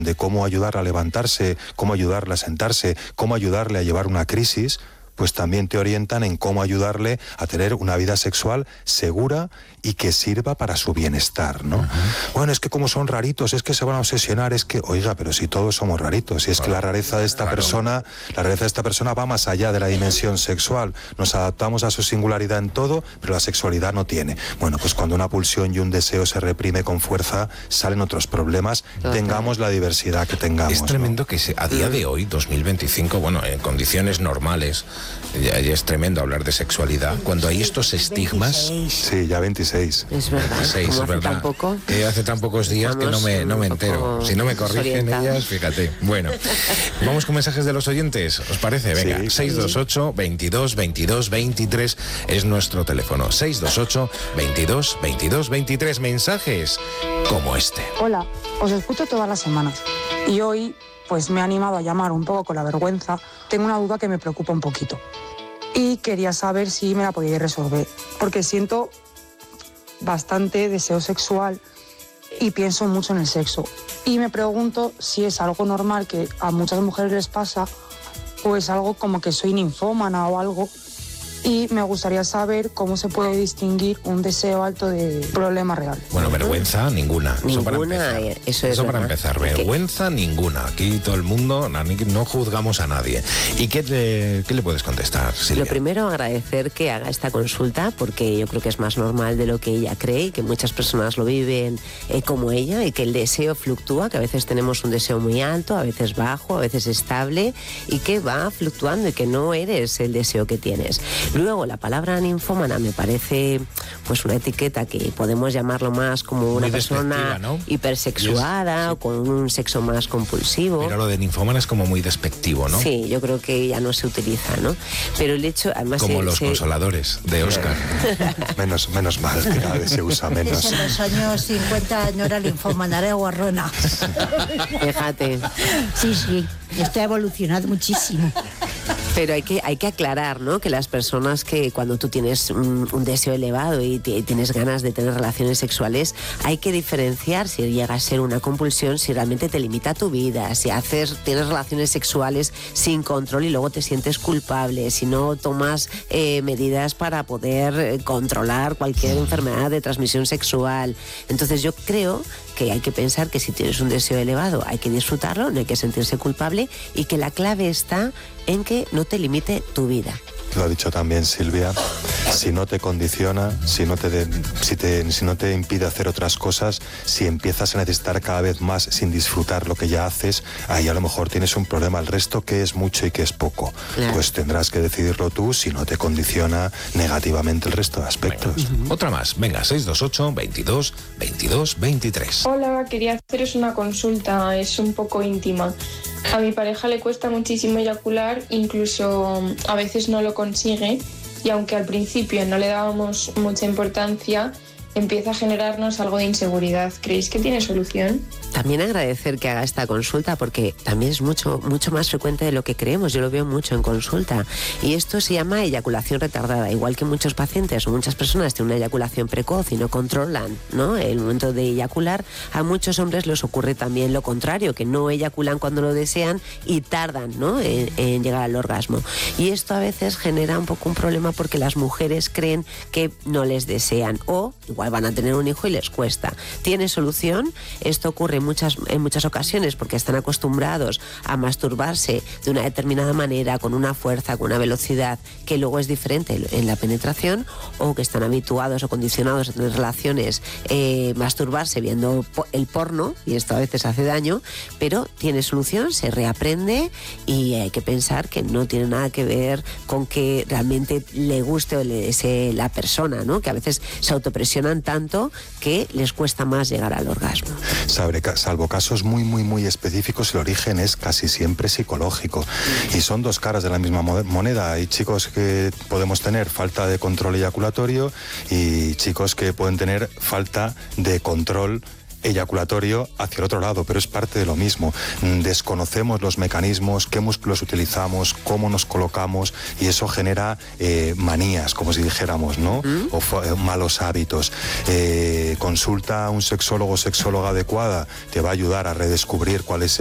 de cómo ayudarle a levantarse, cómo ayudarle a sentarse, cómo ayudarle a llevar una crisis, pues también te orientan en cómo ayudarle a tener una vida sexual segura y que sirva para su bienestar, ¿no? Bueno, es que como son raritos, es que se van a obsesionar, es que, oiga, pero si todos somos raritos, y es que la rareza de esta persona va más allá de la dimensión sexual. Nos adaptamos a su singularidad en todo, pero la sexualidad no tiene. Bueno, pues cuando una pulsión y un deseo se reprime con fuerza, salen otros problemas, tengamos la diversidad que tengamos. Es tremendo, ¿no? Que a día de hoy, 2025, bueno, en condiciones normales, ya es tremendo hablar de sexualidad, cuando hay estos estigmas. 26. Sí, ya 26. Es verdad. 26, es verdad. Hace tan pocos días que no me entero. Si no me corrigen ellas, fíjate. Bueno, vamos con mensajes de los oyentes, ¿os parece? Venga, sí. 628 22 22 23 es nuestro teléfono. 628 22 22 23. Mensajes como este. Hola, os escucho todas las semanas y hoy pues me he animado a llamar un poco con la vergüenza. Tengo una duda que me preocupa un poquito y quería saber si me la podíais resolver, porque siento bastante deseo sexual y pienso mucho en el sexo. Y me pregunto si es algo normal que a muchas mujeres les pasa o es algo como que soy ninfómana o algo. Y me gustaría saber cómo se puede distinguir un deseo alto de problema real. Bueno, vergüenza ninguna. Ninguna, eso para empezar. Vergüenza ninguna. Aquí todo el mundo, no juzgamos a nadie. ¿Y qué le puedes contestar, Silvia? Lo primero, agradecer que haga esta consulta, porque yo creo que es más normal de lo que ella cree y que muchas personas lo viven como ella, y que el deseo fluctúa, que a veces tenemos un deseo muy alto, a veces bajo, a veces estable, y que va fluctuando y que no eres el deseo que tienes. Luego, la palabra ninfómana me parece pues una etiqueta que podemos llamarlo más como una persona, ¿no?, hipersexuada, o con un sexo más compulsivo. Pero lo de ninfómana es como muy despectivo, ¿no? Sí, yo creo que ya no se utiliza, ¿no? Pero el hecho, además... Como los consoladores de Oscar. menos mal, que cada vez se usa menos. En los años 50 no era linfómana, era guarrona. Fíjate. Sí, esto ha evolucionado muchísimo. Pero hay que aclarar, ¿no?, que las personas que cuando tú tienes un deseo elevado y tienes ganas de tener relaciones sexuales, hay que diferenciar si llega a ser una compulsión, si realmente te limita tu vida, si tienes relaciones sexuales sin control y luego te sientes culpable, si no tomas medidas para poder controlar cualquier enfermedad de transmisión sexual. Entonces yo creo que hay que pensar que si tienes un deseo elevado hay que disfrutarlo, no hay que sentirse culpable, y que la clave está en que no te limite tu vida. Lo ha dicho también Silvia, si no te condiciona, si no te impide hacer otras cosas, si empiezas a necesitar cada vez más sin disfrutar lo que ya haces, ahí a lo mejor tienes un problema. El resto, que es mucho y que es poco, claro, pues tendrás que decidirlo tú si no te condiciona negativamente el resto de aspectos. Venga, otra más, venga, 628 22 22 23. Hola, quería haceros una consulta, es un poco íntima. A mi pareja le cuesta muchísimo eyacular, incluso a veces no lo consigue, y aunque al principio no le dábamos mucha importancia, empieza a generarnos algo de inseguridad. ¿Creéis que tiene solución? También agradecer que haga esta consulta, porque también es mucho más frecuente de lo que creemos. Yo lo veo mucho en consulta. Y esto se llama eyaculación retardada. Igual que muchos pacientes o muchas personas tienen una eyaculación precoz y no controlan, ¿no?, el momento de eyacular, a muchos hombres les ocurre también lo contrario, que no eyaculan cuando lo desean y tardan, ¿no?, en llegar al orgasmo. Y esto a veces genera un poco un problema, porque las mujeres creen que no les desean, o igual van a tener un hijo y les cuesta. ¿Tiene solución? Esto ocurre en muchas ocasiones porque están acostumbrados a masturbarse de una determinada manera, con una fuerza, con una velocidad que luego es diferente en la penetración, o que están habituados o condicionados a tener relaciones, masturbarse viendo el porno, y esto a veces hace daño. Pero tiene solución, se reaprende, y hay que pensar que no tiene nada que ver con que realmente le guste o le desee la persona, ¿no?, que a veces se autopresionan tanto que les cuesta más llegar al orgasmo. Salvo casos muy específicos, el origen es casi siempre psicológico. Y son dos caras de la misma moneda. Hay chicos que podemos tener falta de control eyaculatorio y chicos que pueden tener falta de control eyaculatorio hacia el otro lado, pero es parte de lo mismo. Desconocemos los mecanismos, qué músculos utilizamos, cómo nos colocamos, y eso genera manías, como si dijéramos, ¿no? O malos hábitos. Consulta a un sexólogo o sexóloga adecuada, te va a ayudar a redescubrir cuál es